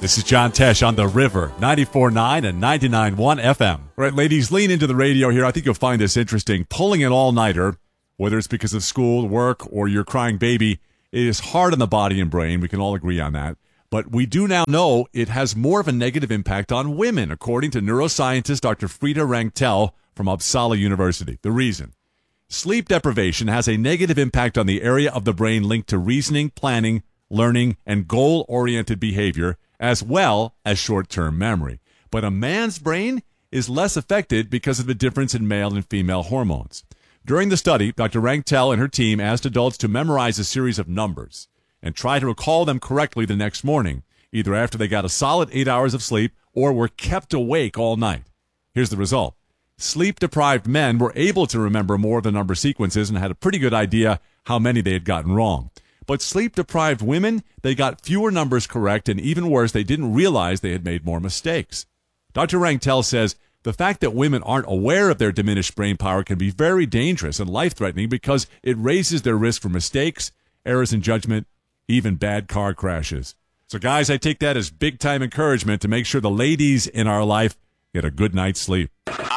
This is John Tesh on The River, 94.9 and 99.1 FM. All right, ladies, lean into the radio here. I think you'll find this interesting. Pulling an all-nighter, whether it's because of school, work, or your crying baby, it is hard on the body and brain. We can all agree on that. But we do now know it has more of a negative impact on women, according to neuroscientist Dr. Frida Rangtel from Uppsala University. The reason? Sleep deprivation has a negative impact on the area of the brain linked to reasoning, planning, learning, and goal-oriented behavior, as well as short-term memory. But a man's brain is less affected because of the difference in male and female hormones. During the study, Dr. Rangtel and her team asked adults to memorize a series of numbers and try to recall them correctly the next morning, either after they got a solid 8 hours of sleep or were kept awake all night. Here's the result. Sleep-deprived men were able to remember more of the number sequences and had a pretty good idea how many they had gotten wrong. But sleep-deprived women, they got fewer numbers correct, and even worse, they didn't realize they had made more mistakes. Dr. Rangtel says the fact that women aren't aware of their diminished brain power can be very dangerous and life-threatening because it raises their risk for mistakes, errors in judgment, even bad car crashes. So guys, I take that as big-time encouragement to make sure the ladies in our life get a good night's sleep.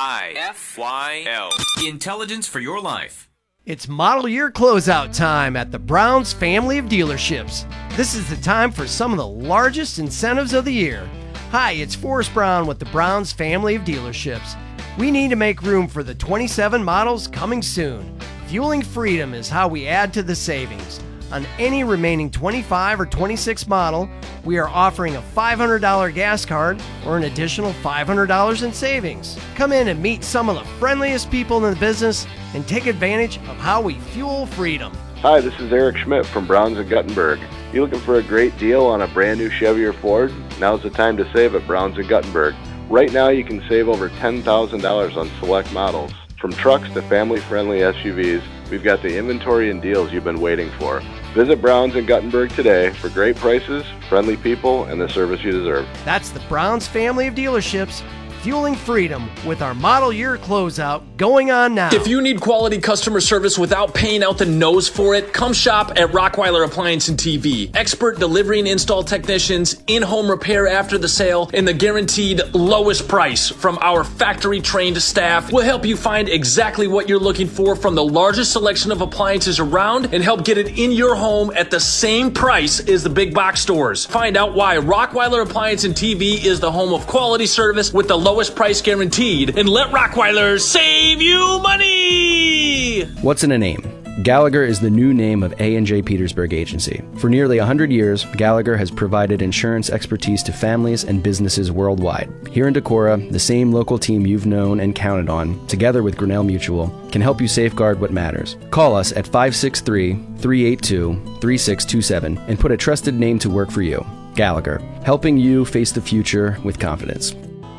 IFYL. Intelligence for your life. It's model year closeout time at the Browns family of dealerships. This is the time for some of the largest incentives of the year. Hi, it's Forrest Brown with the Browns family of dealerships. We need to make room for the 27 models coming soon. Fueling freedom is how we add to the savings. On any remaining 25 or 26 model, we are offering a $500 gas card or an additional $500 in savings. Come in and meet some of the friendliest people in the business and take advantage of how we fuel freedom. Hi, this is Eric Schmidt from Browns and Guttenberg. You looking for a great deal on a brand new Chevy or Ford? Now's the time to save at Browns and Guttenberg. Right now you can save over $10,000 on select models. From trucks to family-friendly SUVs, we've got the inventory and deals you've been waiting for. Visit Browns and Guttenberg today for great prices, friendly people, and the service you deserve. That's the Browns family of dealerships, fueling freedom with our model year closeout going on now. If you need quality customer service without paying out the nose for it, come shop at Rockweiler Appliance and TV. Expert delivery and install technicians, in-home repair after the sale, and the guaranteed lowest price from our factory-trained staff will help you find exactly what you're looking for from the largest selection of appliances around and help get it in your home at the same price as the big box stores. Find out why Rockweiler Appliance and TV is the home of quality service with the lowest price guaranteed, and let Rockweiler save you money! What's in a name? Gallagher is the new name of A&J Petersburg Agency. For nearly 100 years, Gallagher has provided insurance expertise to families and businesses worldwide. Here in Decorah, the same local team you've known and counted on, together with Grinnell Mutual, can help you safeguard what matters. Call us at 563-382-3627 and put a trusted name to work for you. Gallagher, helping you face the future with confidence.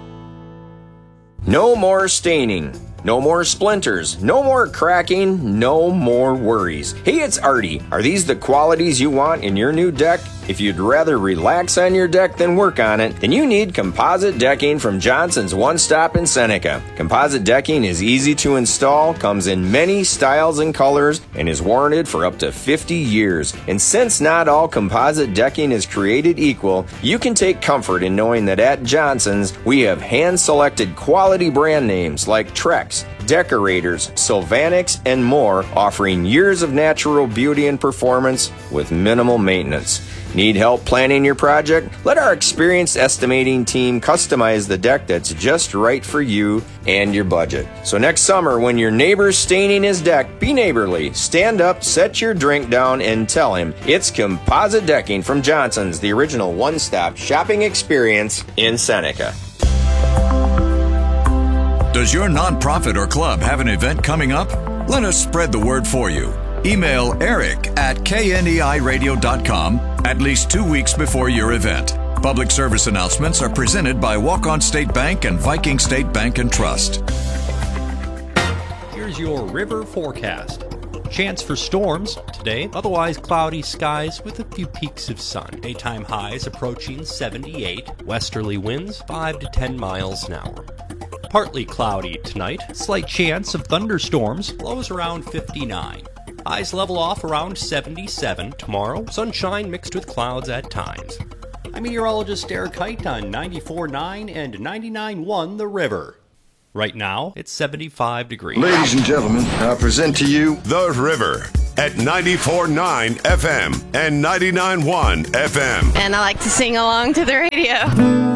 No more staining. No more splinters, no more cracking, no more worries. Hey, it's Artie. Are these the qualities you want in your new deck? If you'd rather relax on your deck than work on it, then you need composite decking from Johnson's One Stop in Seneca. Composite decking is easy to install, comes in many styles and colors, and is warranted for up to 50 years. And since not all composite decking is created equal, you can take comfort in knowing that at Johnson's, we have hand-selected quality brand names like Trex, Decorators, Sylvanix, and more, offering years of natural beauty and performance with minimal maintenance. Need help planning your project? Let our experienced estimating team customize the deck that's just right for you and your budget. So next summer, when your neighbor's staining his deck, be neighborly. Stand up, set your drink down, and tell him it's composite decking from Johnson's, the original one-stop shopping experience in Seneca. Does your nonprofit or club have an event coming up? Let us spread the word for you. Email eric@kneiradio.com at least 2 weeks before your event. Public service announcements are presented by Walk-On State Bank and Viking State Bank and Trust. Here's your river forecast. Chance for storms today, otherwise cloudy skies with a few peaks of sun. Daytime highs approaching 78, westerly winds 5 to 10 miles an hour. Partly cloudy tonight, slight chance of thunderstorms, lows around 59. Highs level off around 77 tomorrow, sunshine mixed with clouds at times. I'm meteorologist Derek Kite on 94.9 and 99.1 The River. Right now, it's 75 degrees. Ladies and gentlemen, I present to you The River at 94.9 FM and 99.1 FM. And I like to sing along to the radio.